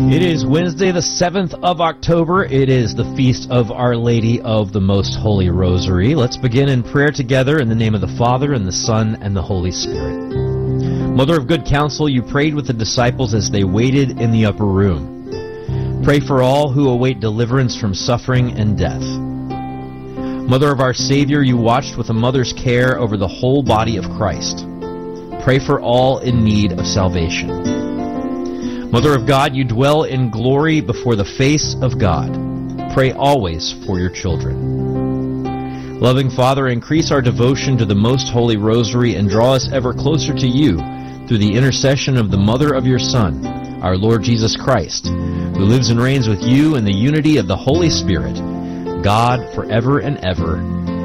It is Wednesday, the 7th of October. It is the Feast of Our Lady of the Most Holy Rosary. Let's begin in prayer together in the name of the Father, and the Son, and the Holy Spirit. Mother of good counsel, you prayed with the disciples as they waited in the upper room. Pray for all who await deliverance from suffering and death. Mother of our Savior, you watched with a mother's care over the whole body of Christ. Pray for all in need of salvation. Mother of God, you dwell in glory before the face of God. Pray always for your children. Loving Father, increase our devotion to the Most Holy Rosary and draw us ever closer to you through the intercession of the Mother of your Son, our Lord Jesus Christ, who lives and reigns with you in the unity of the Holy Spirit, God forever and ever.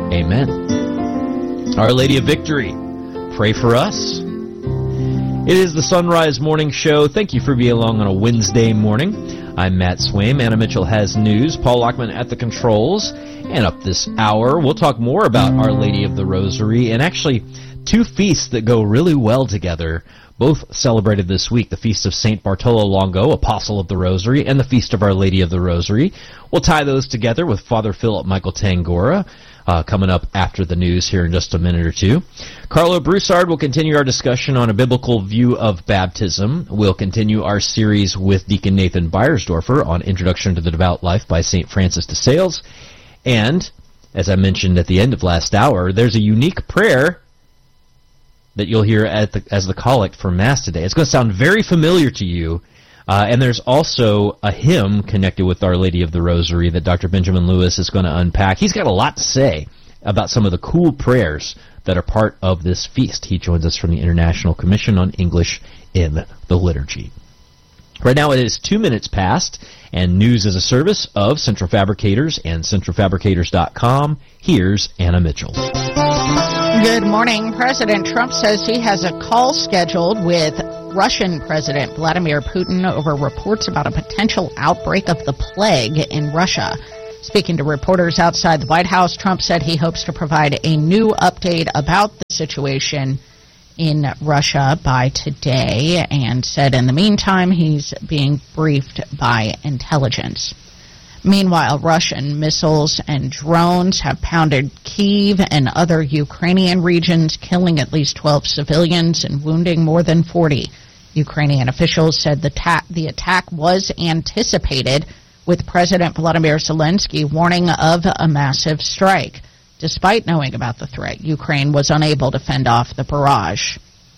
Amen. Our Lady of Victory, pray for us. It is the Sunrise Morning Show. Thank you for being along on a Wednesday morning. I'm Matt Swaim. Anna Mitchell has news. Paul Lockman at the controls. And up this hour, we'll talk more about Our Lady of the Rosary, and actually two feasts that go really well together, both celebrated this week, the Feast of St. Bartolo Longo, Apostle of the Rosary, and the Feast of Our Lady of the Rosary. We'll tie those together with Father Philip Michael Tangora, coming up after the news here in just a minute or two. Carlo Broussard will continue our discussion on a biblical view of baptism. We'll continue our series with Deacon Nathan Beiersdorfer on Introduction to the Devout Life by St. Francis de Sales. And, as I mentioned at the end of last hour, there's a unique prayer that you'll hear as the collect for Mass today. It's going to sound very familiar to you. And there's also a hymn connected with Our Lady of the Rosary that Dr. Benjamin Lewis is going to unpack. He's got a lot to say about some of the cool prayers that are part of this feast. He joins us from the International Commission on English in the Liturgy. Right now it is 2 minutes past, and news is a service of Central Fabricators and centralfabricators.com. Here's Anna Mitchell. Good morning. President Trump says he has a call scheduled with Russian President Vladimir Putin over reports about a potential outbreak of the plague in Russia. Speaking to reporters outside the White House, Trump said he hopes to provide a new update about the situation in Russia by today, and said in the meantime he's being briefed by intelligence. Meanwhile, Russian missiles and drones have pounded Kyiv and other Ukrainian regions, killing at least 12 civilians and wounding more than 40. Ukrainian officials said the attack was anticipated, with President Volodymyr Zelensky warning of a massive strike. Despite knowing about the threat, Ukraine was unable to fend off the barrage.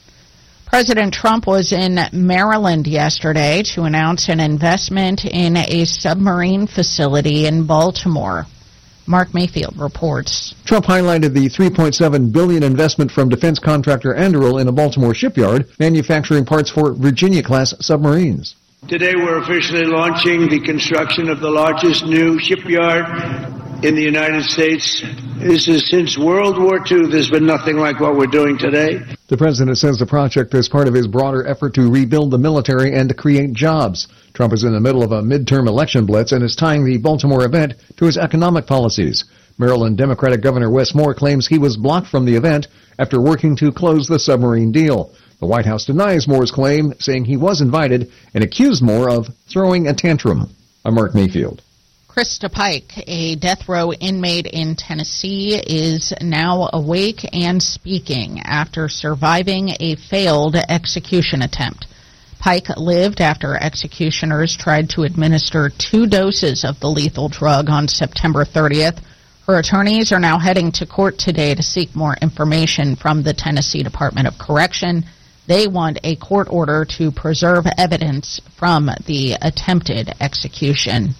President Trump was in Maryland yesterday to announce an investment in a submarine facility in Baltimore. Mark Mayfield reports. Trump highlighted the $3.7 billion investment from defense contractor Anduril in a Baltimore shipyard, manufacturing parts for Virginia-class submarines. Today we're officially launching the construction of the largest new shipyard in the United States. This is since World War II. There's been nothing like what we're doing today. The president says the project is part of his broader effort to rebuild the military and to create jobs. Trump is in the middle of a midterm election blitz and is tying the Baltimore event to his economic policies. Maryland Democratic Governor Wes Moore claims he was blocked from the event after working to close the submarine deal. The White House denies Moore's claim, saying he was invited, and accused Moore of throwing a tantrum. I'm Mark Mayfield. Krista Pike, a death row inmate in Tennessee, is now awake and speaking after surviving a failed execution attempt. Pike lived after executioners tried to administer 2 doses of the lethal drug on September 30th. Her attorneys are now heading to court today to seek more information from the Tennessee Department of Correction. They want a court order to preserve evidence from the attempted execution.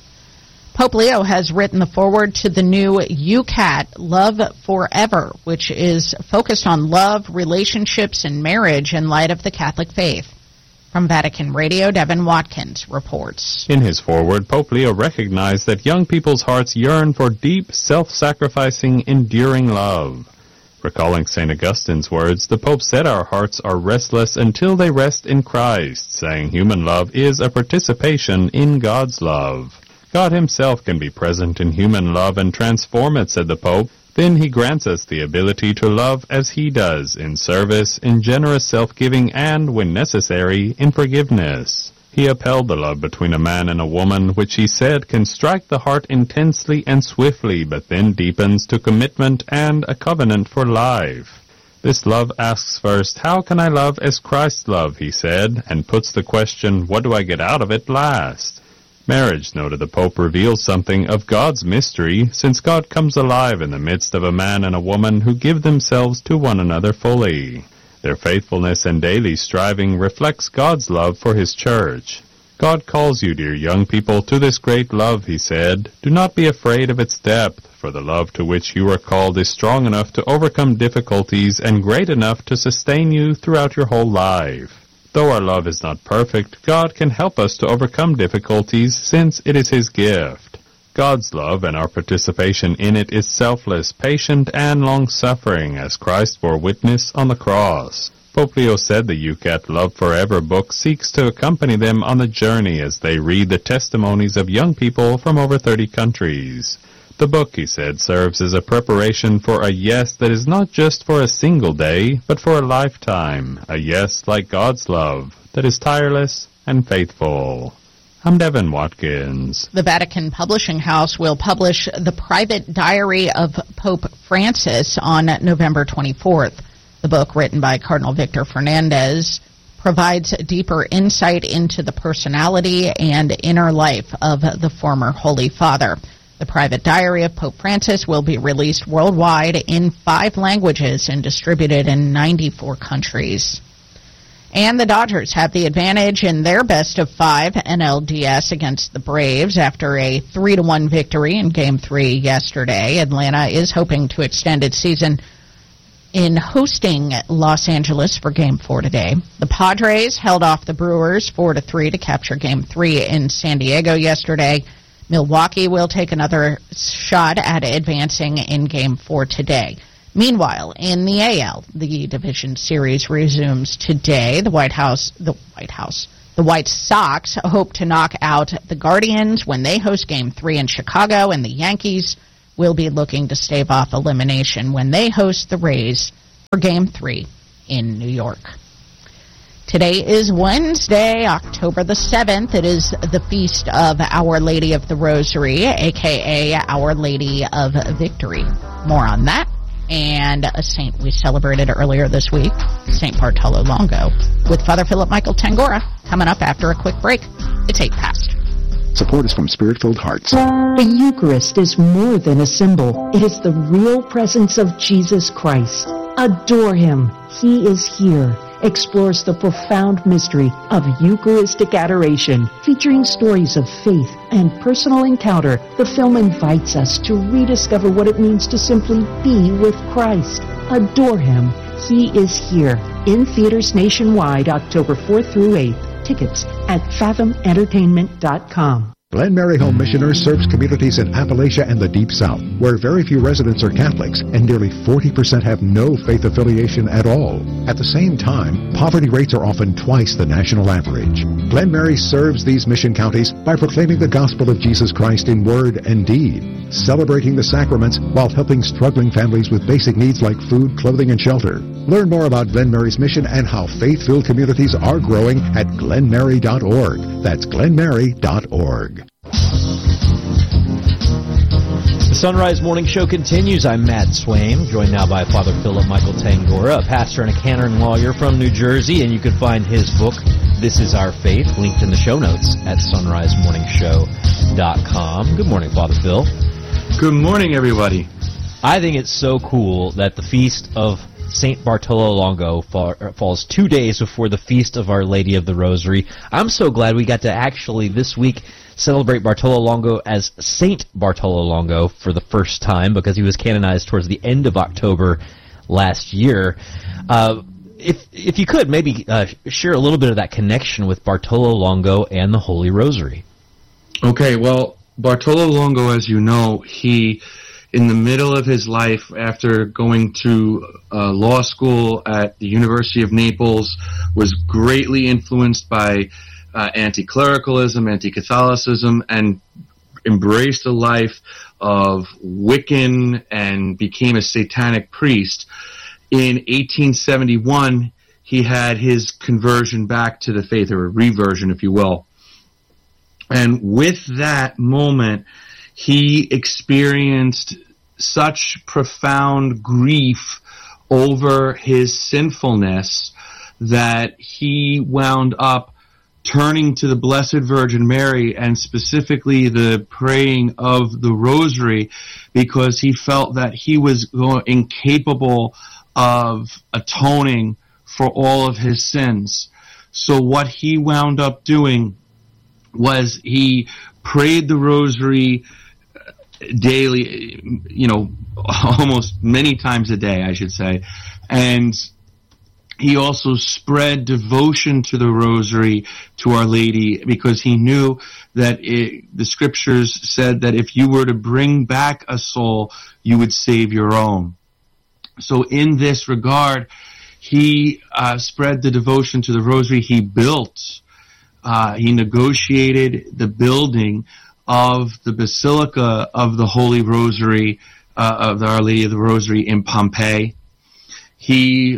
Pope Leo has written the foreword to the new UCAT, Love Forever, which is focused on love, relationships, and marriage in light of the Catholic faith. From Vatican Radio, Devin Watkins reports. In his foreword, Pope Leo recognized that young people's hearts yearn for deep, self-sacrificing, enduring love. Recalling St. Augustine's words, the Pope said our hearts are restless until they rest in Christ, saying human love is a participation in God's love. God himself can be present in human love and transform it, said the Pope. Then he grants us the ability to love as he does, in service, in generous self-giving, and, when necessary, in forgiveness. He upheld the love between a man and a woman, which he said can strike the heart intensely and swiftly, but then deepens to commitment and a covenant for life. This love asks first, how can I love as Christ loved, he said, and puts the question, what do I get out of it, last? Marriage, noted the Pope, reveals something of God's mystery, since God comes alive in the midst of a man and a woman who give themselves to one another fully. Their faithfulness and daily striving reflects God's love for His church. God calls you, dear young people, to this great love, he said. Do not be afraid of its depth, for the love to which you are called is strong enough to overcome difficulties and great enough to sustain you throughout your whole life. Though our love is not perfect, God can help us to overcome difficulties since it is His gift. God's love and our participation in it is selfless, patient, and long-suffering, as Christ bore witness on the cross. Pope Leo said the UCAT Love Forever book seeks to accompany them on the journey as they read the testimonies of young people from over 30 countries. The book, he said, serves as a preparation for a yes that is not just for a single day, but for a lifetime, a yes like God's love, that is tireless and faithful. I'm Devin Watkins. The Vatican Publishing House will publish the private diary of Pope Francis on November 24th. The book, written by Cardinal Victor Fernandez, provides deeper insight into the personality and inner life of the former Holy Father. The private diary of Pope Francis will be released worldwide in 5 languages and distributed in 94 countries. And the Dodgers have the advantage in their best-of-5 NLDS against the Braves after a 3-1 victory in Game 3 yesterday. Atlanta is hoping to extend its season in hosting Los Angeles for Game 4 today. The Padres held off the Brewers 4-3 to capture Game 3 in San Diego yesterday. Milwaukee will take another shot at advancing in Game 4 today. Meanwhile, in the AL, the division series resumes today. The White Sox hope to knock out the Guardians when they host Game 3 in Chicago, and the Yankees will be looking to stave off elimination when they host the Rays for Game 3 in New York. Today is Wednesday, October the 7th. It is the feast of Our Lady of the Rosary, a.k.a. Our Lady of Victory. More on that. And a saint we celebrated earlier this week, St. Bartolo Longo, with Father Philip Michael Tangora, coming up after a quick break. It's 8 past. Support is from Spirit-Filled Hearts. The Eucharist is more than a symbol. It is the real presence of Jesus Christ. Adore Him. He is here. Explores the profound mystery of Eucharistic adoration, featuring stories of faith and personal encounter. The film invites us to rediscover what it means to simply be with Christ. Adore Him. He is here. In theaters nationwide, October 4th through 8th. Tickets at fathomentertainment.com. Glen Mary Home Missioners serves communities in Appalachia and the Deep South, where very few residents are Catholics, and nearly 40% have no faith affiliation at all. At the same time, poverty rates are often twice the national average. Glen Mary serves these mission counties by proclaiming the gospel of Jesus Christ in word and deed, celebrating the sacraments while helping struggling families with basic needs like food, clothing, and shelter. Learn more about Glen Mary's mission and how faith-filled communities are growing at glenmary.org. That's glenmary.org. The Sunrise Morning Show continues. I'm Matt Swaim, joined now by Father Philip Michael Tangora, a pastor and a canon lawyer from New Jersey, and you can find his book, This Is Our Faith, linked in the show notes at sunrisemorningshow.com. Good morning, Father Phil. Good morning, everybody. I think it's so cool that the feast of St. Bartolo Longo falls 2 days before the feast of Our Lady of the Rosary. I'm so glad we got to actually this week celebrate Bartolo Longo as Saint Bartolo Longo for the first time, because he was canonized towards the end of October last year. If you could, maybe share a little bit of that connection with Bartolo Longo and the Holy Rosary. Okay, well, Bartolo Longo, as you know, he, in the middle of his life, after going to law school at the University of Naples, was greatly influenced by anti-clericalism, anti-Catholicism, and embraced a life of Wiccan and became a satanic priest. In 1871, he had his conversion back to the faith, or a reversion, if you will. And with that moment, he experienced such profound grief over his sinfulness that he wound up turning to the Blessed Virgin Mary, and specifically the praying of the Rosary, because he felt that he was incapable of atoning for all of his sins. So what he wound up doing was he prayed the Rosary daily, almost many times a day, I should say, and he also spread devotion to the Rosary, to Our Lady, because he knew that the Scriptures said that if you were to bring back a soul, you would save your own. So in this regard, he spread the devotion to the Rosary. He negotiated the building of the Basilica of the Holy Rosary, of the Our Lady of the Rosary in Pompeii. He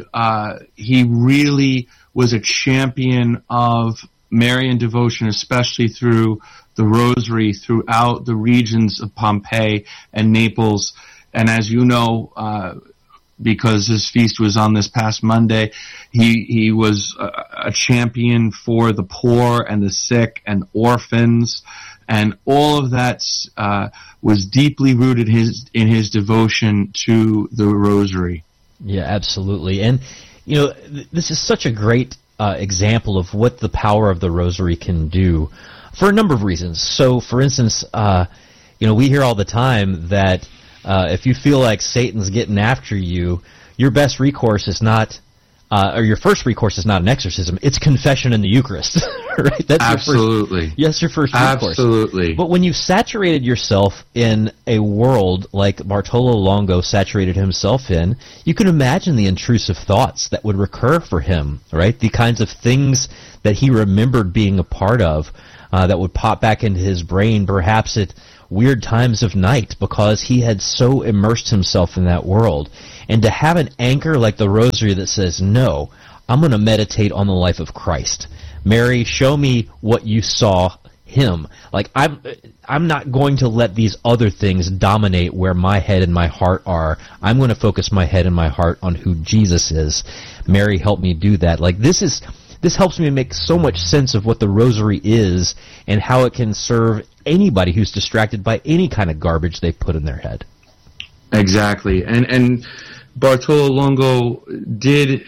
really was a champion of Marian devotion, especially through the Rosary, throughout the regions of Pompeii and Naples. And as you know, because his feast was on this past Monday, he was a champion for the poor and the sick and orphans, and all of that was deeply rooted in his devotion to the Rosary. Yeah, absolutely. And, this is such a great example of what the power of the Rosary can do for a number of reasons. So, for instance, we hear all the time that if you feel like Satan's getting after you, your best recourse is not, or your first recourse is not an exorcism, it's confession in the Eucharist, right? That's absolutely. That's your first recourse. Absolutely. But when you've saturated yourself in a world like Bartolo Longo saturated himself in, you can imagine the intrusive thoughts that would recur for him, right? The kinds of things that he remembered being a part of that would pop back into his brain, perhaps at weird times of night, because he had so immersed himself in that world. And to have an anchor like the Rosary that says, no, I'm going to meditate on the life of Christ. Mary, show me what you saw him. Like, I'm not going to let these other things dominate where my head and my heart are. I'm going to focus my head and my heart on who Jesus is. Mary, help me do that. Like, this helps me make so much sense of what the Rosary is and how it can serve anybody who's distracted by any kind of garbage they put in their head. Exactly. And Bartolo Longo did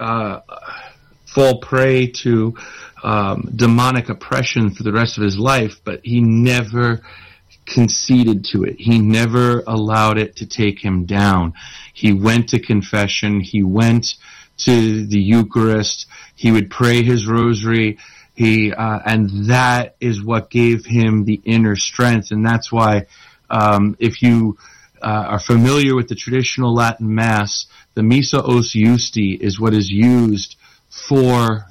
fall prey to demonic oppression for the rest of his life, but he never conceded to it. He never allowed it to take him down. He went to confession. He went to the Eucharist. He would pray his Rosary. And that is what gave him the inner strength. And that's why, if you are familiar with the traditional Latin Mass, the Missa Os Justi is what is used for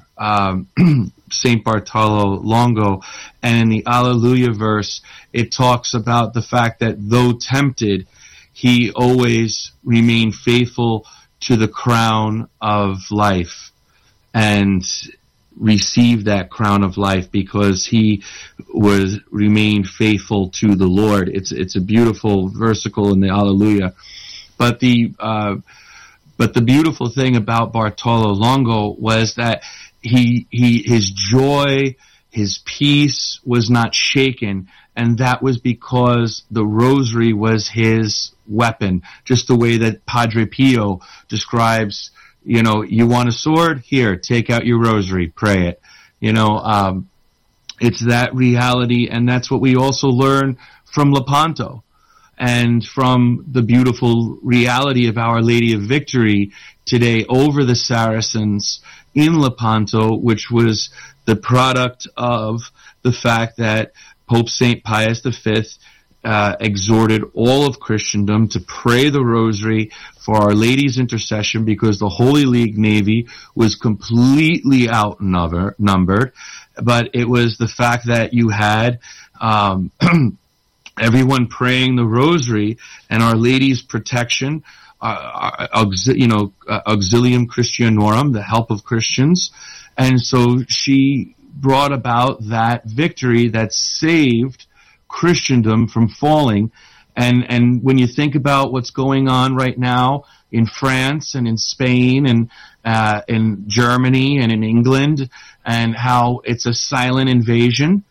St. Bartolo Longo. And in the Alleluia verse, it talks about the fact that though tempted, he always remained faithful to the crown of life and received that crown of life because he remained faithful to the Lord. It's a beautiful versicle in the Alleluia. But the beautiful thing about Bartolo Longo was that his joy, his peace was not shaken, and that was because the Rosary was his weapon. Just the way that Padre Pio describes, you want a sword? Here, take out your Rosary, pray it. It's that reality, and that's what we also learn from Lepanto and from the beautiful reality of Our Lady of Victory today over the Saracens in Lepanto, which was the product of the fact that Pope St. Pius V exhorted all of Christendom to pray the Rosary for Our Lady's intercession because the Holy League Navy was completely outnumbered. But it was the fact that you had everyone praying the Rosary and Our Lady's protection Auxilium Christianorum, the help of Christians. And so she brought about that victory that saved Christendom from falling. And when you think about what's going on right now in France and in Spain and in Germany and in England, and how it's a silent invasion,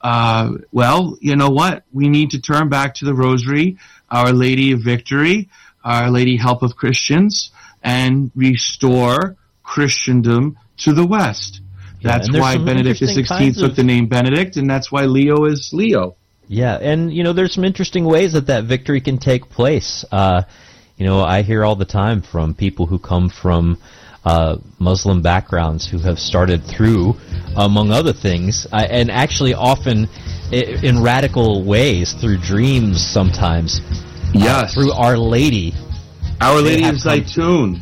well, you know what? We need to turn back to the Rosary, Our Lady of Victory, Our Lady Help of Christians, and restore Christendom to the West. That's why Benedict XVI took the name Benedict, and that's why Leo is Leo. Yeah, and, there's some interesting ways that victory can take place. I hear all the time from people who come from Muslim backgrounds who have started through, among other things, and actually often in radical ways, through dreams sometimes. Yes. Through Our Lady. Our Lady of Zaytun.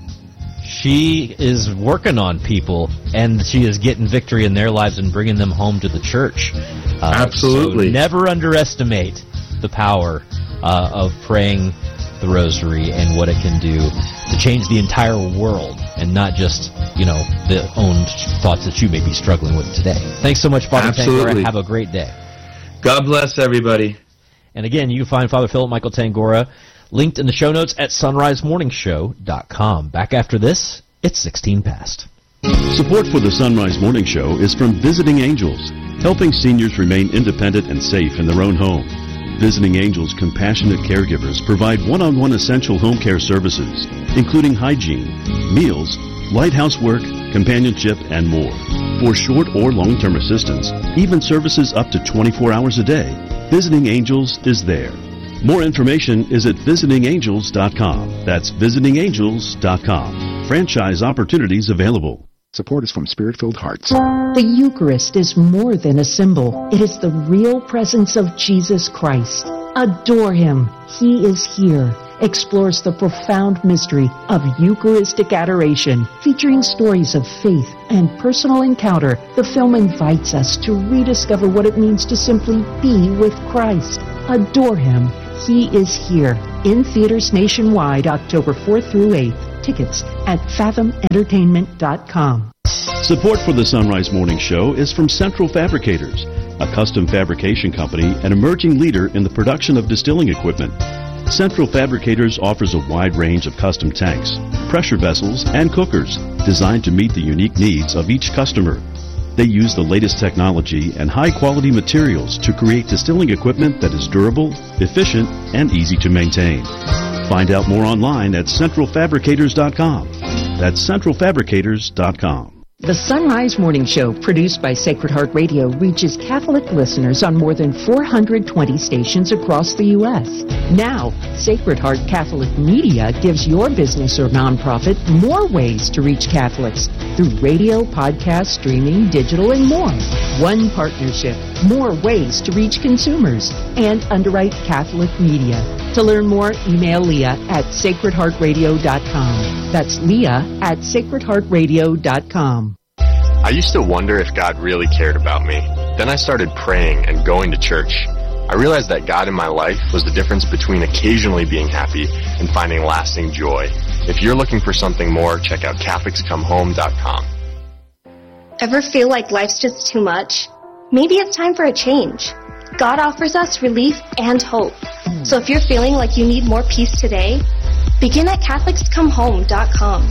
She is working on people, and she is getting victory in their lives and bringing them home to the church. Absolutely. So never underestimate the power of praying the Rosary and what it can do to change the entire world, and not just, the own thoughts that you may be struggling with today. Thanks so much, Father Tangora. Have a great day. God bless everybody. And again, you can find Father Philip Michael Tangora linked in the show notes at sunrisemorningshow.com. Back after this, it's 16 past. Support for the Sunrise Morning Show is from Visiting Angels, helping seniors remain independent and safe in their own home. Visiting Angels compassionate caregivers provide one-on-one essential home care services, including hygiene, meals, light housework, companionship, and more. For short or long-term assistance, even services up to 24 hours a day, Visiting Angels is there. More information is at visitingangels.com. That's visitingangels.com. Franchise opportunities available. Support is from Spirit-Filled Hearts. The Eucharist is more than a symbol. It is the real presence of Jesus Christ. Adore Him. He is here. Explores the profound mystery of Eucharistic adoration. Featuring stories of faith and personal encounter, the film invites us to rediscover what it means to simply be with Christ. Adore Him. He is here. In theaters nationwide, October 4th through 8th. Tickets at fathomentertainment.com. Support for the Sunrise Morning Show is from Central Fabricators, a custom fabrication company and emerging leader in the production of distilling equipment. Central Fabricators offers a wide range of custom tanks, pressure vessels, and cookers designed to meet the unique needs of each customer. They use the latest technology and high-quality materials to create distilling equipment that is durable, efficient, and easy to maintain. Find out more online at centralfabricators.com. That's centralfabricators.com. The Sunrise Morning Show, produced by Sacred Heart Radio, reaches Catholic listeners on more than 420 stations across the U.S. Now, Sacred Heart Catholic Media gives your business or nonprofit more ways to reach Catholics through radio, podcast, streaming, digital, and more. One partnership, more ways to reach consumers, and underwrite Catholic media. To learn more, email Leah at sacredheartradio.com. That's Leah at sacredheartradio.com. I used to wonder if God really cared about me. Then I started praying and going to church. I realized that God in my life was the difference between occasionally being happy and finding lasting joy. If you're looking for something more, check out CatholicsComeHome.com. Ever feel like life's just too much? Maybe it's time for a change. God offers us relief and hope. So if you're feeling like you need more peace today, begin at CatholicsComeHome.com.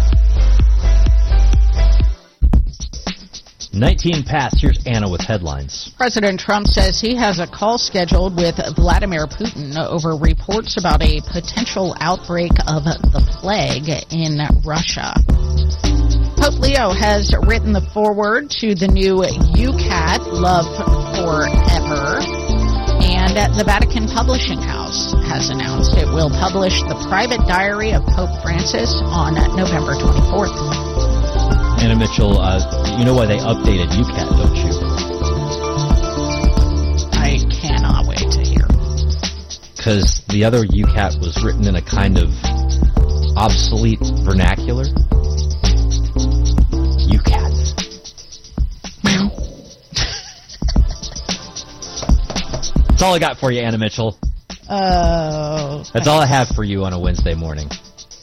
19 past. Here's Anna with headlines. President Trump says he has a call scheduled with Vladimir Putin over reports about a potential outbreak of the plague in Russia. Pope Leo has written the foreword to the new UCAT, Love Forever, and the Vatican Publishing House has announced it will publish the private diary of Pope Francis on November 24th. Anna Mitchell, you know why they updated UCAT, don't you? I cannot wait to hear. Because the other UCAT was written in a kind of obsolete vernacular. UCAT. That's all I got for you, Anna Mitchell. Oh. That's all I have for you on a Wednesday morning.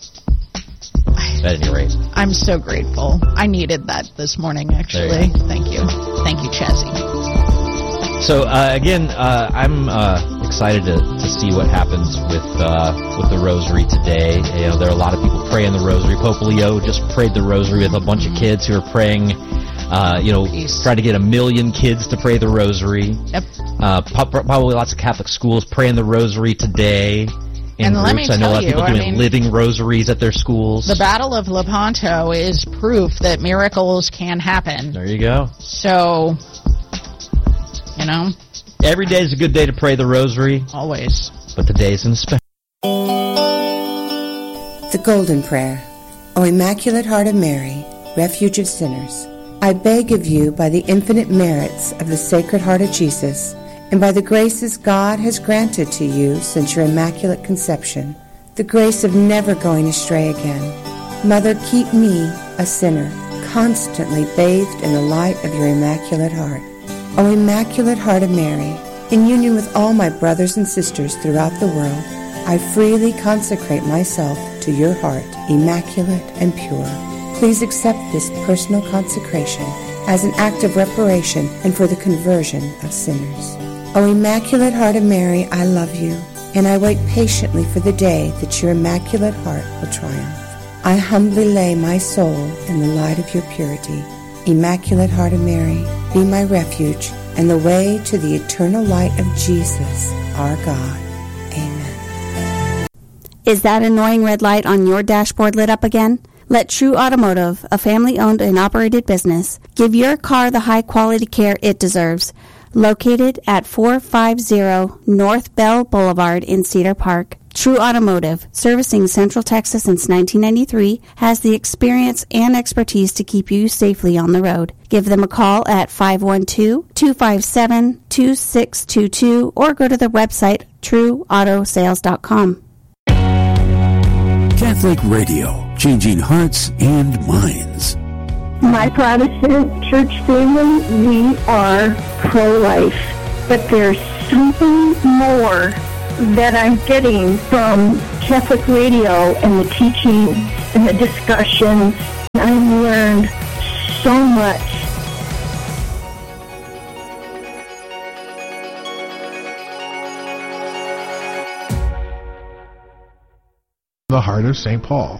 at any rate. I'm so grateful. I needed that this morning, actually. Thank you. Thank you, Chazzy. So, again, I'm excited to see what happens with the rosary today. You know, there are a lot of people praying the rosary. Pope Leo just prayed the rosary with a bunch of kids who are praying, try to get 1 million kids to pray the rosary. Yep. Probably lots of Catholic schools praying the rosary today. And groups. let me I know a lot of tell people doing living rosaries at their schools. The Battle of Lepanto is proof that miracles can happen. There you go. So, you know. Every day is a good day to pray the rosary. Always. But today's in special. The Golden Prayer. O Immaculate Heart of Mary, Refuge of Sinners, I beg of you by the infinite merits of the Sacred Heart of Jesus, and by the graces God has granted to you since your Immaculate Conception, the grace of never going astray again. Mother, keep me, a sinner, constantly bathed in the light of your Immaculate Heart. O Immaculate Heart of Mary, in union with all my brothers and sisters throughout the world, I freely consecrate myself to your heart, immaculate and pure. Please accept this personal consecration as an act of reparation and for the conversion of sinners. O Immaculate Heart of Mary, I love you, and I wait patiently for the day that your Immaculate Heart will triumph. I humbly lay my soul in the light of your purity. Immaculate Heart of Mary, be my refuge and the way to the eternal light of Jesus, our God. Amen. Is that annoying red light on your dashboard lit up again? Let True Automotive, a family-owned and operated business, give your car the high-quality care it deserves. Located at 450 North Bell Boulevard in Cedar Park, True Automotive, servicing Central Texas since 1993, has the experience and expertise to keep you safely on the road. Give them a call at 512-257-2622 or go to their website, trueautosales.com. Catholic Radio, changing hearts and minds. My Protestant church family, we are pro-life, but there's something more that I'm getting from Catholic Radio and the teaching and the discussions. I've learned so much. The heart of St. Paul.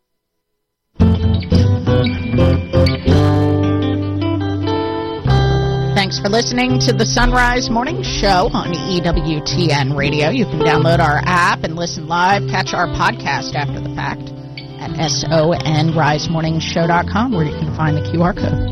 Thanks for listening to the Sunrise Morning Show on EWTN Radio. You can download our app and listen live, catch our podcast after the fact at sonrisemorningshow.com, where you can find the QR code.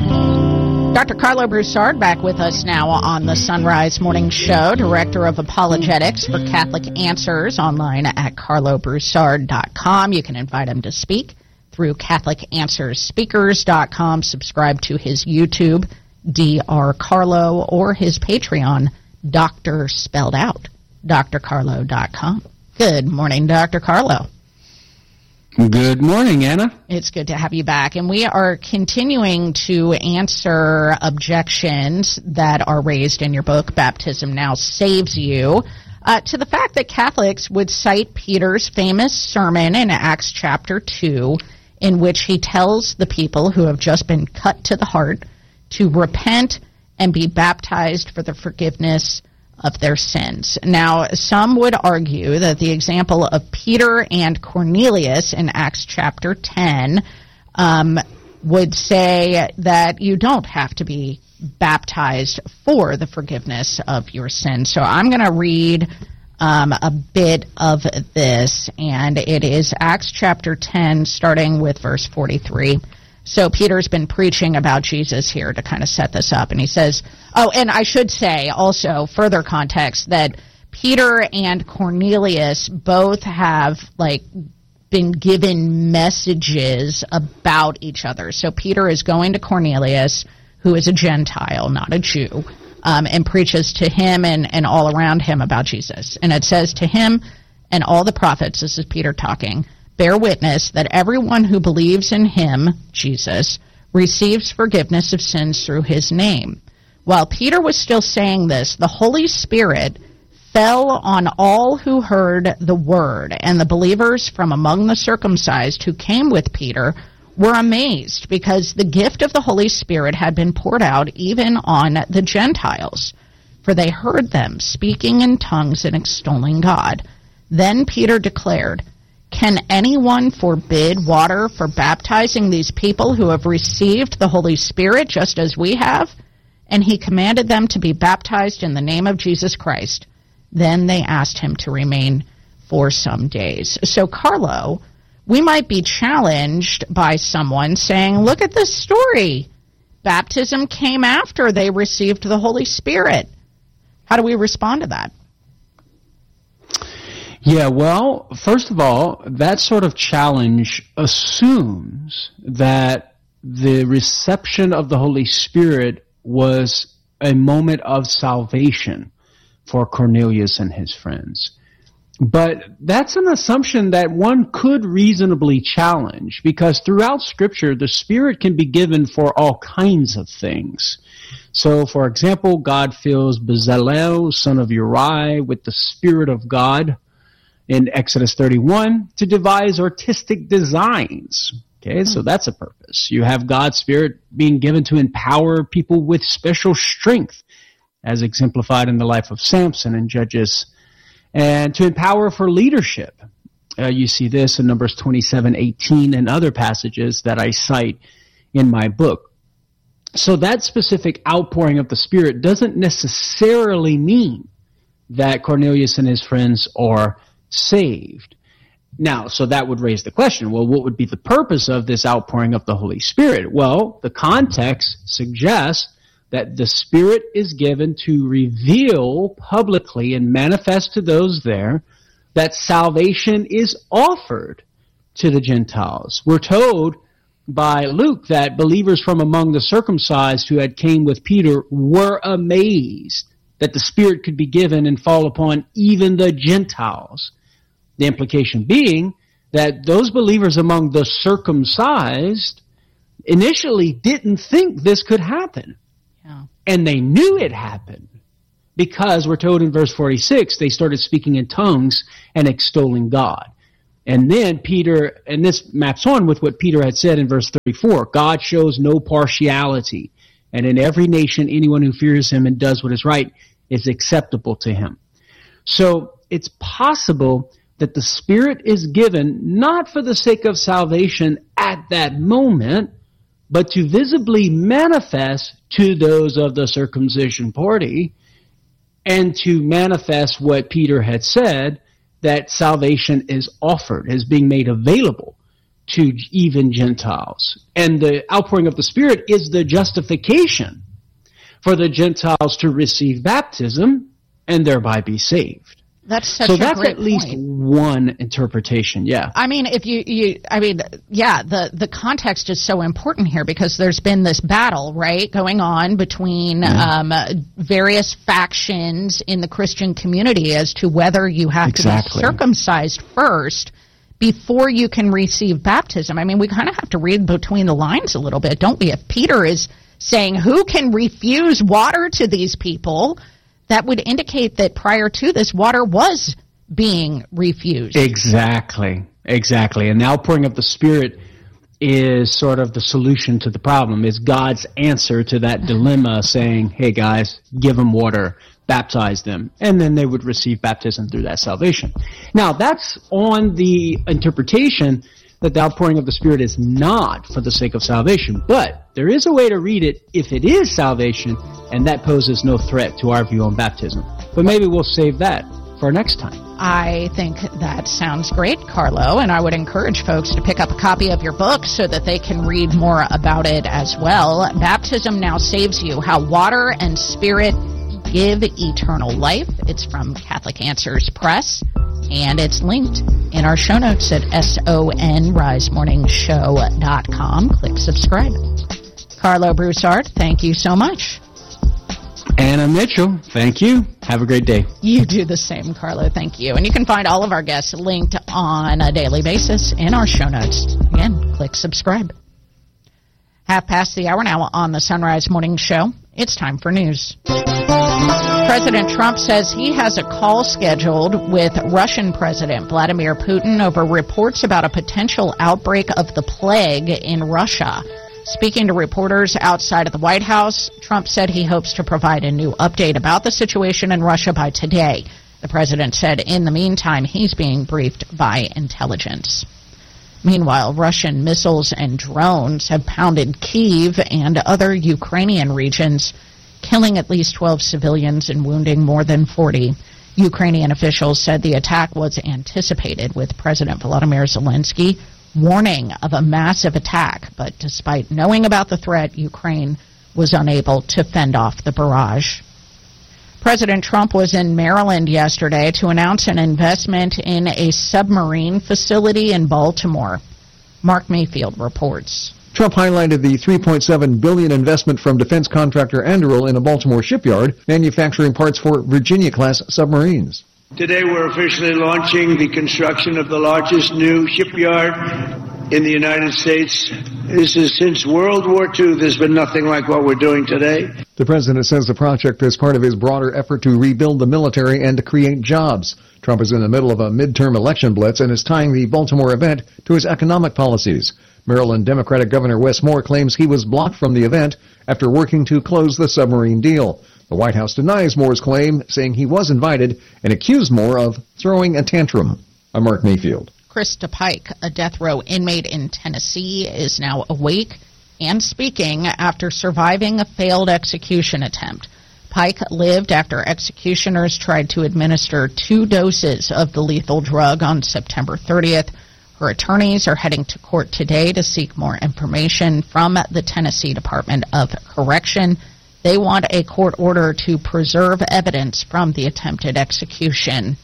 Dr. Carlo Broussard back with us now on the Sunrise Morning Show, Director of Apologetics for Catholic Answers, online at carlobroussard.com. You can invite him to speak through CatholicAnswersSpeakers.com. Subscribe to his YouTube, Dr. Carlo, or his Patreon, Dr. spelled out, drcarlo.com. Good morning, Dr. Carlo. Good morning, Anna. It's good to have you back. And we are continuing to answer objections that are raised in your book, Baptism Now Saves You, to the fact that Catholics would cite Peter's famous sermon in Acts chapter 2, in which he tells the people who have just been cut to the heart to repent and be baptized for the forgiveness of their sins. Now, some would argue that the example of Peter and Cornelius in Acts chapter 10 would say that you don't have to be baptized for the forgiveness of your sins. So I'm going to read a bit of this, and it is Acts chapter 10, starting with verse 43. So Peter's been preaching about Jesus here to kind of set this up. And he says, oh, and I should say also, further context, that Peter and Cornelius both have, been given messages about each other. So Peter is going to Cornelius, who is a Gentile, not a Jew, and preaches to him and all around him about Jesus. And it says, to him and all the prophets, this is Peter talking, bear witness that everyone who believes in him, Jesus, receives forgiveness of sins through his name. While Peter was still saying this, the Holy Spirit fell on all who heard the word, and the believers from among the circumcised who came with Peter were amazed, because the gift of the Holy Spirit had been poured out even on the Gentiles, for they heard them speaking in tongues and extolling God. Then Peter declared, "Can anyone forbid water for baptizing these people who have received the Holy Spirit just as we have?" And he commanded them to be baptized in the name of Jesus Christ. Then they asked him to remain for some days. So, Carlo, we might be challenged by someone saying, look at this story. Baptism came after they received the Holy Spirit. How do we respond to that? Yeah, well, first of all, that sort of challenge assumes that the reception of the Holy Spirit was a moment of salvation for Cornelius and his friends. But that's an assumption that one could reasonably challenge, because throughout Scripture, the Spirit can be given for all kinds of things. So, for example, God fills Bezalel, son of Uri, with the Spirit of God in Exodus 31 to devise artistic designs. Okay, so that's a purpose. You have God's Spirit being given to empower people with special strength, as exemplified in the life of Samson in Judges, and to empower for leadership. You see this in Numbers 27:18 and other passages that I cite in my book. So that specific outpouring of the Spirit doesn't necessarily mean that Cornelius and his friends are saved. Now, so that would raise the question, well, what would be the purpose of this outpouring of the Holy Spirit? Well, the context suggests that the Spirit is given to reveal publicly and manifest to those there that salvation is offered to the Gentiles. We're told by Luke that believers from among the circumcised who had came with Peter were amazed that the Spirit could be given and fall upon even the Gentiles. The implication being that those believers among the circumcised initially didn't think this could happen. Yeah. And they knew it happened, because we're told in verse 46, they started speaking in tongues and extolling God. And then Peter, and this maps on with what Peter had said in verse 34, God shows no partiality, and in every nation anyone who fears him and does what is right is acceptable to him. So it's possible that the Spirit is given not for the sake of salvation at that moment, but to visibly manifest to those of the circumcision party, and to manifest what Peter had said, that salvation is offered, is being made available to even Gentiles. And the outpouring of the Spirit is the justification for the Gentiles to receive baptism and thereby be saved. That's such a great point. So that's at least one interpretation, yeah. I mean, the context is so important here, because there's been this battle, right, going on between various factions in the Christian community as to whether you have to be circumcised first before you can receive baptism. I mean, we kind of have to read between the lines a little bit, don't we? If Peter is saying, who can refuse water to these people, that would indicate that prior to this, water was being refused. Exactly. And the outpouring of the Spirit is sort of the solution to the problem, is God's answer to that dilemma, saying, hey guys, give them water, baptize them, and then they would receive baptism through that salvation. Now, that's on the interpretation that the outpouring of the Spirit is not for the sake of salvation. But there is a way to read it if it is salvation, and that poses no threat to our view on baptism. But maybe we'll save that for next time. I think that sounds great, Carlo, and I would encourage folks to pick up a copy of your book so that they can read more about it as well. Baptism Now Saves You, How Water and Spirit Give Eternal Life. It's from Catholic Answers Press, and it's linked in our show notes at sonrisemorningshow.com. Click subscribe. Carlo Broussard, thank you so much. Anna Mitchell, thank you. Have a great day. You do the same, Carlo. Thank you. And you can find all of our guests linked on a daily basis in our show notes. Again, click subscribe. 1:30 now on the Sunrise Morning Show. It's time for news. President Trump says he has a call scheduled with Russian President Vladimir Putin over reports about a potential outbreak of the plague in Russia. Speaking to reporters outside of the White House, Trump said he hopes to provide a new update about the situation in Russia by today. The president said in the meantime he's being briefed by intelligence. Meanwhile, Russian missiles and drones have pounded Kyiv and other Ukrainian regions, killing at least 12 civilians and wounding more than 40. Ukrainian officials said the attack was anticipated, with President Volodymyr Zelensky warning of a massive attack. But despite knowing about the threat, Ukraine was unable to fend off the barrage. President Trump was in Maryland yesterday to announce an investment in a submarine facility in Baltimore. Mark Mayfield reports. Trump highlighted the $3.7 billion investment from defense contractor Anduril in a Baltimore shipyard, manufacturing parts for Virginia-class submarines. Today we're officially launching the construction of the largest new shipyard in the United States. This is since World War II. There's been nothing like what we're doing today. The president says the project is part of his broader effort to rebuild the military and to create jobs. Trump is in the middle of a midterm election blitz and is tying the Baltimore event to his economic policies. Maryland Democratic Governor Wes Moore claims he was blocked from the event after working to close the submarine deal. The White House denies Moore's claim, saying he was invited, and accused Moore of throwing a tantrum. I'm Mark Mayfield. Krista Pike, a death row inmate in Tennessee, is now awake and speaking after surviving a failed execution attempt. Pike lived after executioners tried to administer 2 doses of the lethal drug on September 30th. Her attorneys are heading to court today to seek more information from the Tennessee Department of Correction. They want a court order to preserve evidence from the attempted execution.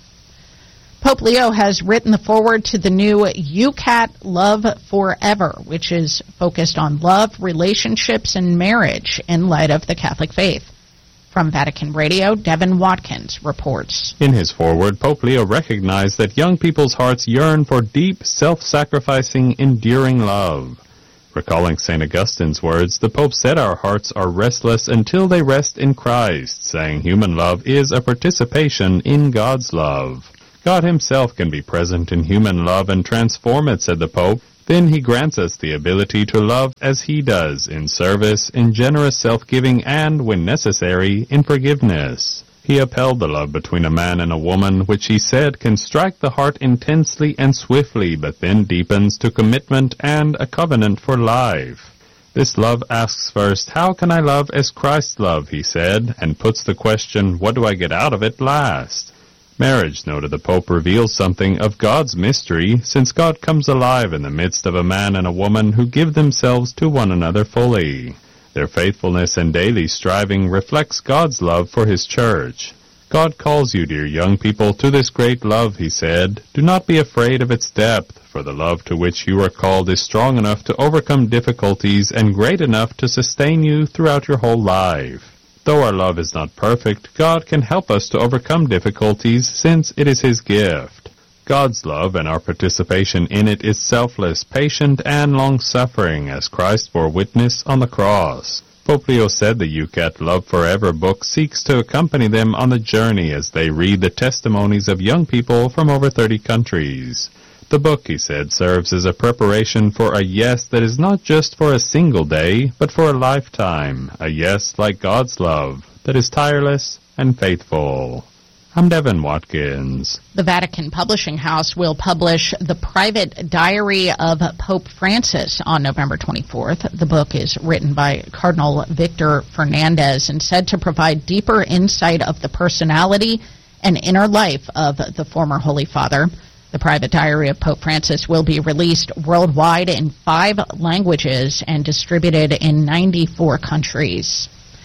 Pope Leo has written the foreword to the new UCAT Love Forever, which is focused on love, relationships, and marriage in light of the Catholic faith. From Vatican Radio, Devin Watkins reports. In his foreword, Pope Leo recognized that young people's hearts yearn for deep, self-sacrificing, enduring love. Recalling St. Augustine's words, the Pope said our hearts are restless until they rest in Christ, saying human love is a participation in God's love. God himself can be present in human love and transform it, said the Pope. Then he grants us the ability to love as he does, in service, in generous self-giving, and, when necessary, in forgiveness. He upheld the love between a man and a woman, which he said can strike the heart intensely and swiftly, but then deepens to commitment and a covenant for life. This love asks first, how can I love as Christ loved, he said, and puts the question, what do I get out of it, last. Marriage, noted the Pope, reveals something of God's mystery, since God comes alive in the midst of a man and a woman who give themselves to one another fully. Their faithfulness and daily striving reflects God's love for his church. God calls you, dear young people, to this great love, he said. Do not be afraid of its depth, for the love to which you are called is strong enough to overcome difficulties and great enough to sustain you throughout your whole life. Though our love is not perfect, God can help us to overcome difficulties since it is his gift. God's love and our participation in it is selfless, patient, and long-suffering, as Christ bore witness on the cross. Pope Leo said the UCAT Love Forever book seeks to accompany them on the journey as they read the testimonies of young people from over 30 countries. The book, he said, serves as a preparation for a yes that is not just for a single day, but for a lifetime, a yes like God's love, that is tireless and faithful. I'm Devin Watkins. The Vatican Publishing House will publish The Private Diary of Pope Francis on November 24th. The book is written by Cardinal Victor Fernandez and said to provide deeper insight of the personality and inner life of the former Holy Father. The Private Diary of Pope Francis will be released worldwide in 5 languages and distributed in 94 countries.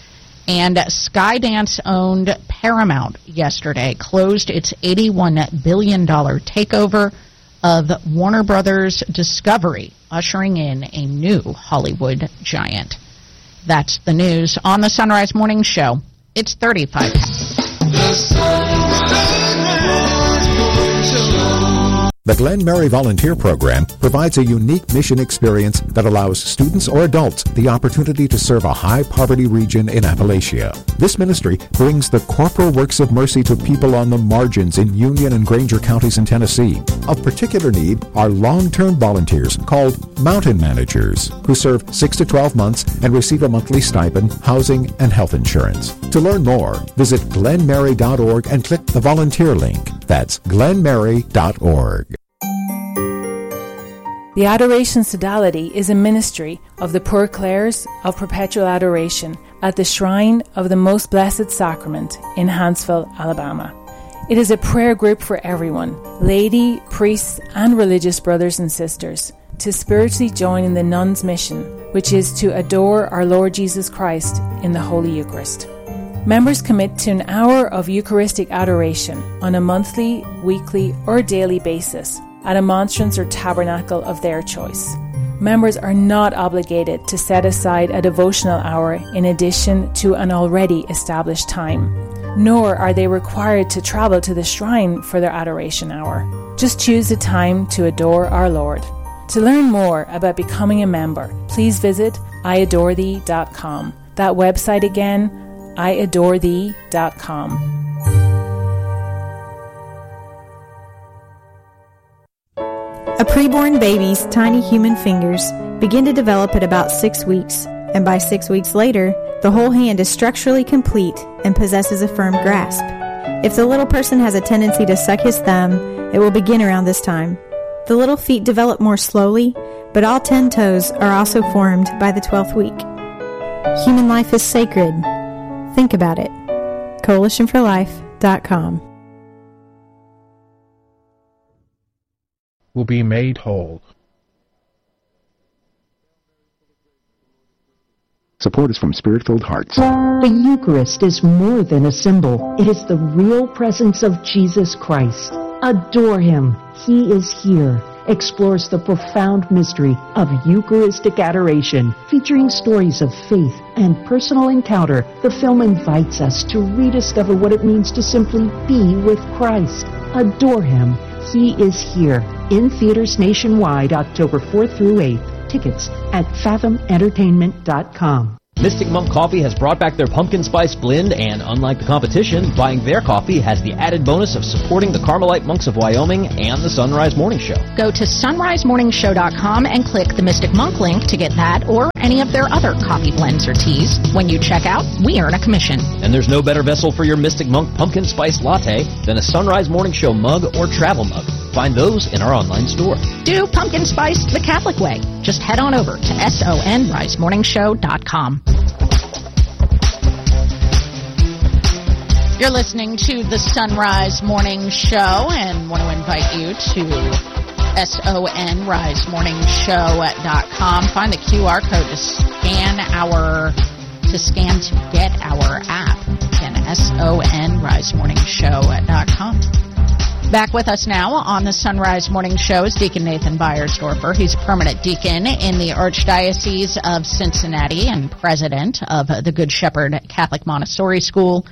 And Skydance-owned Paramount yesterday closed its $81 billion takeover of Warner Brothers Discovery, ushering in a new Hollywood giant. That's the news on the Sunrise Morning Show. It's 35 past. The Glen Mary Volunteer Program provides a unique mission experience that allows students or adults the opportunity to serve a high-poverty region in Appalachia. This ministry brings the corporal works of mercy to people on the margins in Union and Granger counties in Tennessee. Of particular need are long-term volunteers called mountain managers who serve 6 to 12 months and receive a monthly stipend, housing, and health insurance. To learn more, visit glenmary.org and click the volunteer link. That's glenmary.org. The Adoration Sodality is a ministry of the Poor Clares of Perpetual Adoration at the Shrine of the Most Blessed Sacrament in Huntsville, Alabama. It is a prayer group for everyone, laity, priests, and religious brothers and sisters, to spiritually join in the nuns' mission, which is to adore our Lord Jesus Christ in the Holy Eucharist. Members commit to an hour of Eucharistic adoration on a monthly, weekly, or daily basis at a monstrance or tabernacle of their choice. Members are not obligated to set aside a devotional hour in addition to an already established time, nor are they required to travel to the shrine for their adoration hour. Just choose a time to adore our Lord. To learn more about becoming a member, please visit iadorethee.com. That website again, iadorethee.com. A preborn baby's tiny human fingers begin to develop at about 6 weeks, and by 6 weeks later, the whole hand is structurally complete and possesses a firm grasp. If the little person has a tendency to suck his thumb, it will begin around this time. The little feet develop more slowly, but all 10 toes are also formed by the 12th week. Human life is sacred. Think about it. CoalitionForLife.com. Will be made whole. Support is from Spirit-Filled Hearts. The Eucharist is more than a symbol. It is the real presence of Jesus Christ. Adore Him. He is here. Explores the profound mystery of Eucharistic adoration, featuring stories of faith and personal encounter. The film invites us to rediscover what it means to simply be with Christ. Adore Him. He is here. In theaters nationwide, October 4th through 8th. Tickets at fathomentertainment.com. Mystic Monk Coffee has brought back their pumpkin spice blend, and unlike the competition, buying their coffee has the added bonus of supporting the Carmelite Monks of Wyoming and the Sunrise Morning Show. Go to sunrisemorningshow.com and click the Mystic Monk link to get that or any of their other coffee blends or teas. When you check out, we earn a commission. And there's no better vessel for your Mystic Monk pumpkin spice latte than a Sunrise Morning Show mug or travel mug. Find those in our online store. Do pumpkin spice the Catholic way. Just head on over to sonrisemorningshow.com. You're listening to the Sunrise Morning Show and want to invite you to sonrisemorningshow.com. Find the QR code to get our app. Again, sonrisemorningshow.com. Back with us now on the Sunrise Morning Show is Deacon Nathan Beiersdorfer. He's a permanent deacon in the Archdiocese of Cincinnati and president of the Good Shepherd Catholic Montessori School,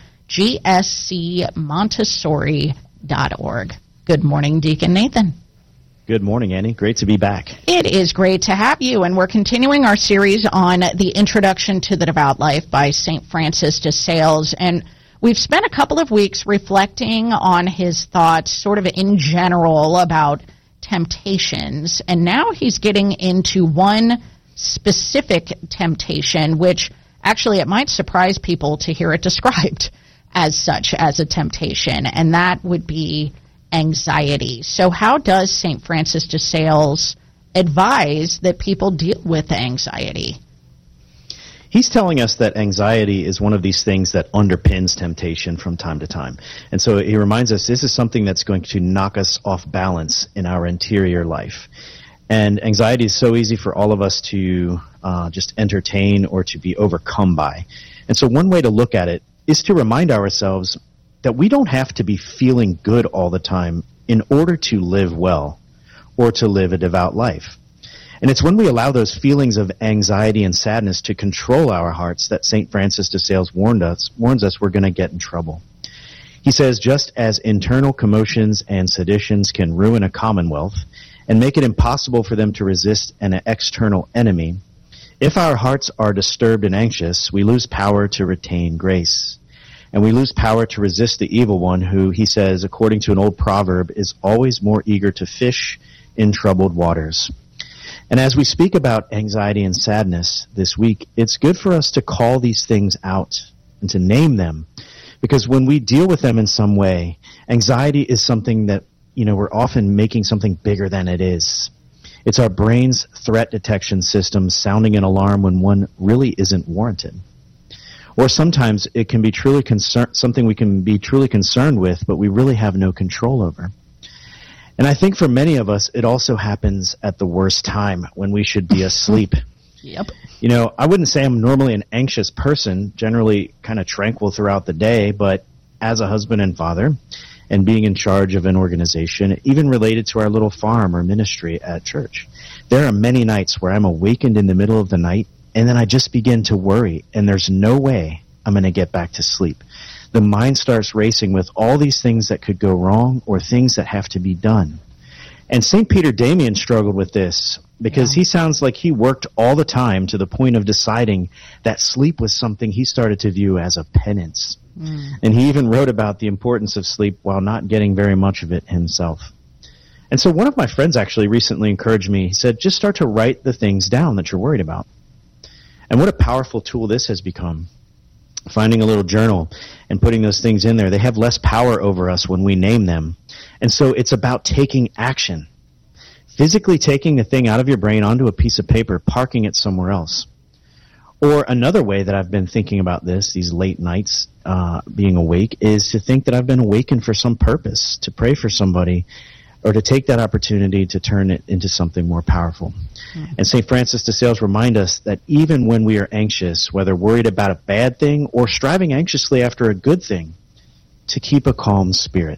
gscmontessori.org. Good morning, Deacon Nathan. Good morning, Annie. Great to be back. It is great to have you, and we're continuing our series on the Introduction to the Devout Life by St. Francis de Sales, and we've spent a couple of weeks reflecting on his thoughts sort of in general about temptations, and now he's getting into one specific temptation, which actually it might surprise people to hear it described as such as a temptation, and that would be anxiety. So how does St. Francis de Sales advise that people deal with anxiety? He's telling us that anxiety is one of these things that underpins temptation from time to time. And so he reminds us this is something that's going to knock us off balance in our interior life. And anxiety is so easy for all of us to just entertain or to be overcome by. And so one way to look at it is to remind ourselves that we don't have to be feeling good all the time in order to live well or to live a devout life. And it's when we allow those feelings of anxiety and sadness to control our hearts that St. Francis de Sales warns us we're going to get in trouble. He says, just as internal commotions and seditions can ruin a commonwealth and make it impossible for them to resist an external enemy, if our hearts are disturbed and anxious, we lose power to retain grace. And we lose power to resist the evil one who, he says, according to an old proverb, is always more eager to fish in troubled waters. And as we speak about anxiety and sadness this week, it's good for us to call these things out and to name them. Because when we deal with them in some way, anxiety is something that, we're often making something bigger than it is. It's our brain's threat detection system sounding an alarm when one really isn't warranted. Or sometimes it can be something we can be truly concerned with, but we really have no control over. And I think for many of us, it also happens at the worst time, when we should be asleep. Yep. I wouldn't say I'm normally an anxious person, generally kind of tranquil throughout the day, but as a husband and father, and being in charge of an organization, even related to our little farm or ministry at church, there are many nights where I'm awakened in the middle of the night, and then I just begin to worry, and there's no way I'm going to get back to sleep. The mind starts racing with all these things that could go wrong or things that have to be done. And St. Peter Damian struggled with this because he sounds like he worked all the time to the point of deciding that sleep was something he started to view as a penance. And he even wrote about the importance of sleep while not getting very much of it himself. And so one of my friends actually recently encouraged me. He said, just start to write the things down that you're worried about. And what a powerful tool this has become. Finding a little journal and putting those things in there. They have less power over us when we name them. And so it's about taking action. Physically taking a thing out of your brain onto a piece of paper, parking it somewhere else. Or another way that I've been thinking about this, these late nights being awake, is to think that I've been awakened for some purpose, to pray for somebody, or to take that opportunity to turn it into something more powerful. And St. Francis de Sales reminds us that even when we are anxious, whether worried about a bad thing or striving anxiously after a good thing, to keep a calm spirit.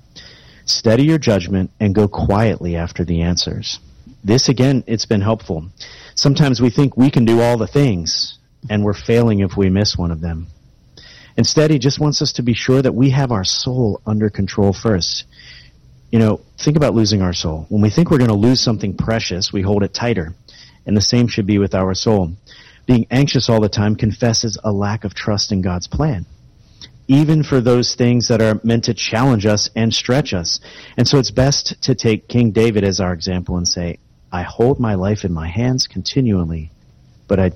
Steady your judgment and go quietly after the answers. This, again, it's been helpful. Sometimes we think we can do all the things, and we're failing if we miss one of them. Instead, he just wants us to be sure that we have our soul under control first. Think about losing our soul. When we think we're going to lose something precious, we hold it tighter. And the same should be with our soul. Being anxious all the time confesses a lack of trust in God's plan, even for those things that are meant to challenge us and stretch us. And so it's best to take King David as our example and say, I hold my life in my hands continually, but I